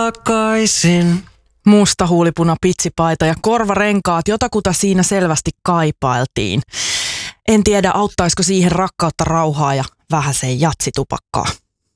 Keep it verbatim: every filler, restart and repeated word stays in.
takaisin. Musta huulipuna pitsipaita ja korvarenkaat, jotakuta siinä selvästi kaipailtiin. En tiedä, auttaisiko siihen rakkautta, rauhaa ja vähäsen jatsitupakkaa.